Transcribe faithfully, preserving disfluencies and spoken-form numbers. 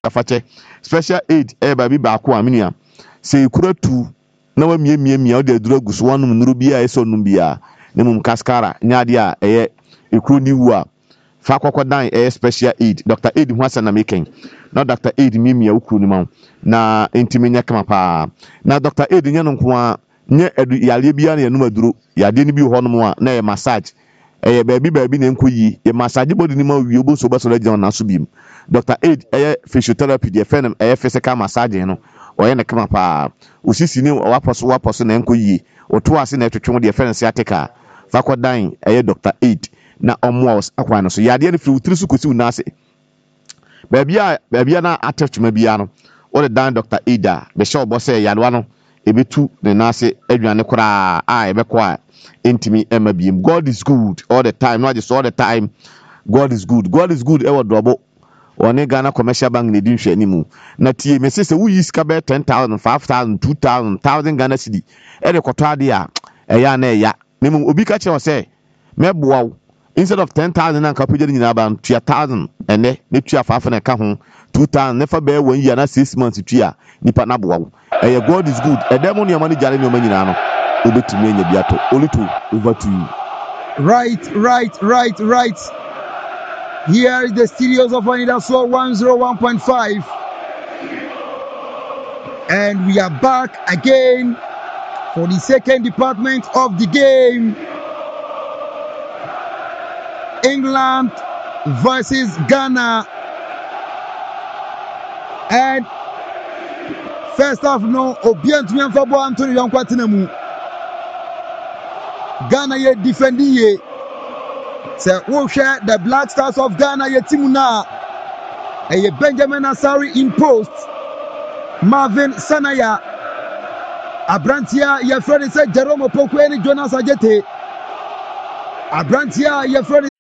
afache special aid e ba bi ba ko aminia se kura tu na wa mie mie mie o de duro guso wanum nuru bia eso num bia ne mum kaskara nyaade a eye ekuru ni wu a fa kokodan eye special aid Doctor Aid hu asana making na Doctor Aid mie mie ukuru ni ma na intimenya kama pa na Doctor Aid nya no nko a nye yale bia na enum aduro yade ni bi ho no a na ye massage eye baabi baabi na enkoyi ye massage body ni ma wi obo so baso la gyan na so bim Doctor Aid eye physiotherapy de fenem eye physical massage no oye ne kama pa usisi ni waposo waposo na enkoyi oto ase na etwetwe de fenem sciatica fakodan eye Doctor Aid na omwas akwa no so yade ni firi utiri so kosi unase baabi a baabi na attachment bia no o de dan Doctor Aid a be sure bo say yadwa no ebetu ne nase adwane kora a ebekọ a intimi emabiem. God is good all the time, not just all the time. God is good. God is good ever double. One Ghana commercial bank ne din hwe animu. Na tie me say we use ka be ten thousand, five thousand, two thousand, one thousand Ghana cedi. E de koto ade a eya na eya. Nemu obi ka che o say meboa wo instead of ten thousand and kapuje nyina ba two thousand ene ne tua five na ka ho two thousand never be one year na six months tua nipa na boa wo. Eh God is good. E dem no yamani jare no manyina no. Obetumi enya biato. Olitu over to you. Right, right, right, right. Here is the studios of Anida Soul one oh one point five. And we are back again for the second department of the game. England versus Ghana. And first off, no, Obiantu Mfabo Anthony Yankwatinemu. Ghana ye defending ye. Say, we share the Black Stars of Ghana ye timuna. E ye Benjamin Asari in post. Marvin Sanaya. Abrantia ye friend say Jerome Opoku and Jonas Ajete. Abrantia ye friend